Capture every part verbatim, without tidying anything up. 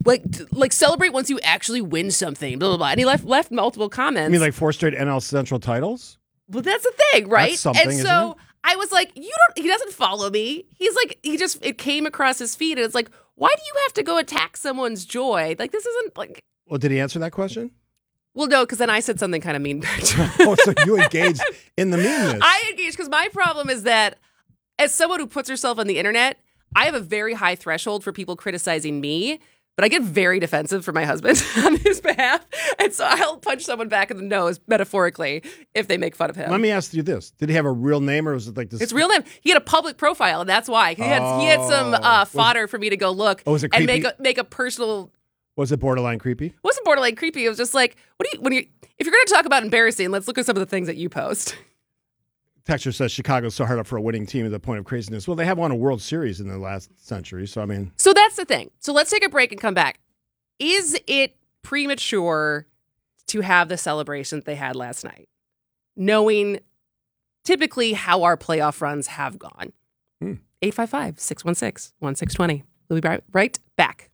Like, like celebrate once you actually win something, blah, blah, blah. And he left left multiple comments. You mean like four straight N L Central titles? But that's the thing, right? That's something, and so isn't it? I was like, you don't, he doesn't follow me. He's like, he just, it came across his feed. And it's like, why do you have to go attack someone's joy? Like, this isn't like. Well, did he answer that question? Well, no, because then I said something kind of mean back to him. Oh, so you engaged in the meanness. I engaged because my problem is that as someone who puts herself on the internet, I have a very high threshold for people criticizing me. But I get very defensive for my husband on his behalf. And so I'll punch someone back in the nose, metaphorically, if they make fun of him. Let me ask you this. Did he have a real name or was it like this? It's real name. He had a public profile, and that's why. He had, oh. he had some uh, fodder for me to go look oh, was it and creepy? make a, make a personal... Was it borderline creepy? It wasn't borderline creepy. It was just like, what do you... when you if you're going to talk about embarrassing, let's look at some of the things that you post. Texture says Chicago's so hard up for a winning team at the point of craziness. Well, they have won a World Series in the last century, so I mean... So that's the thing. So let's take a break and come back. Is it premature to have the celebration that they had last night, knowing typically how our playoff runs have gone? Hmm. eight five five, six one six, one six two zero. We'll be right, right back.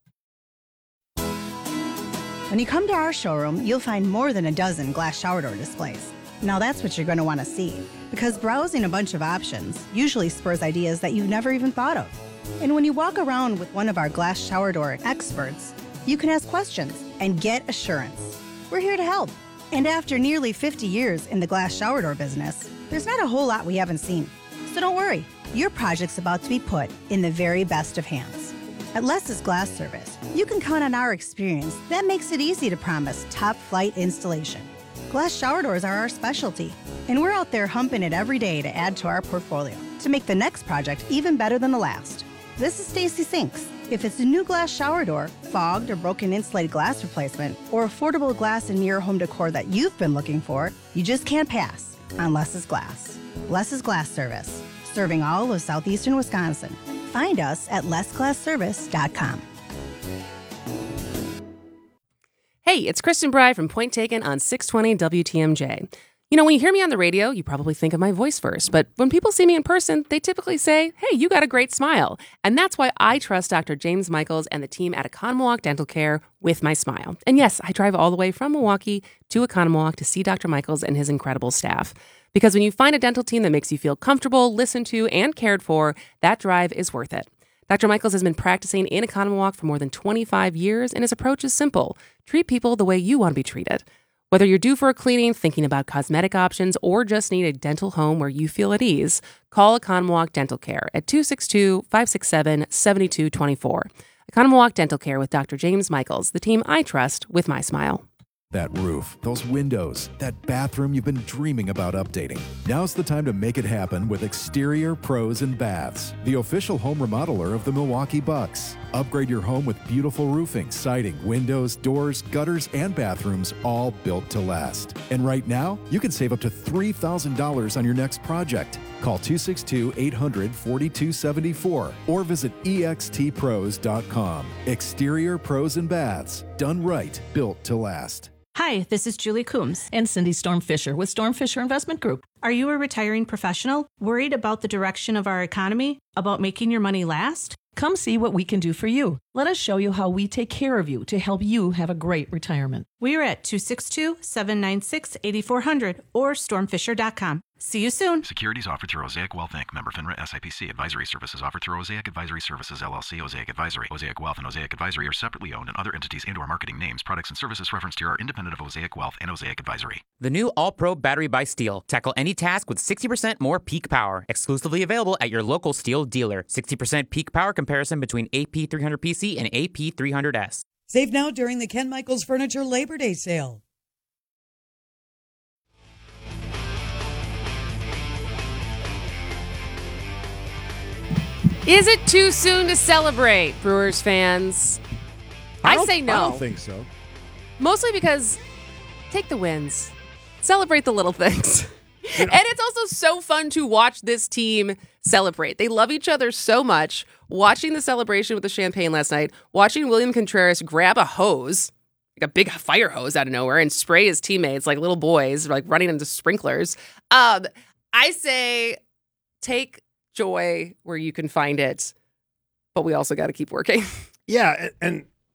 When you come to our showroom, you'll find more than a dozen glass shower door displays. Now that's what you're going to want to see, because browsing a bunch of options usually spurs ideas that you've never even thought of. And when you walk around with one of our glass shower door experts, you can ask questions and get assurance. We're here to help. And after nearly fifty years in the glass shower door business, there's not a whole lot we haven't seen. So don't worry, your project's about to be put in the very best of hands. At Less's Glass Service, you can count on our experience that makes it easy to promise top-flight installation. Glass shower doors are our specialty, and we're out there humping it every day to add to our portfolio to make the next project even better than the last. This is Stacy Sinks. If it's a new glass shower door, fogged or broken insulated glass replacement, or affordable glass and mirror home decor that you've been looking for, you just can't pass on Less's Glass. Less's Glass Service, serving all of southeastern Wisconsin. Find us at less glass service dot com. Hey, it's Kristen Bry from Point Taken on six twenty W T M J. You know, when you hear me on the radio, you probably think of my voice first, but when people see me in person, they typically say, hey, you got a great smile. And that's why I trust Doctor James Michaels and the team at Economawalk Dental Care with my smile. And yes, I drive all the way from Milwaukee to Economawalk to see Doctor Michaels and his incredible staff. Because when you find a dental team that makes you feel comfortable, listened to, and cared for, that drive is worth it. Doctor Michaels has been practicing in Economawalk for more than twenty-five years, and his approach is simple. Treat people the way you want to be treated. Whether you're due for a cleaning, thinking about cosmetic options, or just need a dental home where you feel at ease, call Economawalk Dental Care at two six two, five six seven, seven two two four. Economawalk Dental Care with Doctor James Michaels, the team I trust with my smile. That roof, those windows, that bathroom you've been dreaming about updating. Now's the time to make it happen with Exterior Pros and Baths, the official home remodeler of the Milwaukee Bucks. Upgrade your home with beautiful roofing, siding, windows, doors, gutters, and bathrooms, all built to last. And right now, you can save up to three thousand dollars on your next project. Call two six two, eight hundred, four two seven four or visit E X T pros dot com. Exterior Pros and Baths, done right, built to last. Hi, this is Julie Coombs and Cindy Storm Fisher with Storm Fisher Investment Group. Are you a retiring professional worried about the direction of our economy, about making your money last? Come see what we can do for you. Let us show you how we take care of you to help you have a great retirement. We're at two six two, seven nine six, eight four zero zero or storm fisher dot com. See you soon. Securities offered through Osaic Wealth Incorporated. Member FINRA S I P C. Advisory services offered through Osaic Advisory Services, L L C. Osaic Advisory. Osaic Wealth and Osaic Advisory are separately owned, and other entities and/or marketing names, products, and services referenced here are independent of Osaic Wealth and Osaic Advisory. The new All-Pro battery by Steel. Tackle any task with sixty percent more peak power. Exclusively available at your local Steel dealer. sixty percent peak power comparison between A P three hundred P C and A P three hundred S. Save now during the Ken Michaels Furniture Labor Day sale. Is it too soon to celebrate, Brewers fans? I, I say no. I don't think so. Mostly because take the wins. Celebrate the little things. And it's also so fun to watch this team celebrate. They love each other so much. Watching the celebration with the champagne last night, watching William Contreras grab a hose, like a big fire hose out of nowhere, and spray his teammates like little boys, like running into sprinklers. Um, I say take joy where you can find it, but we also got to keep working. Yeah, and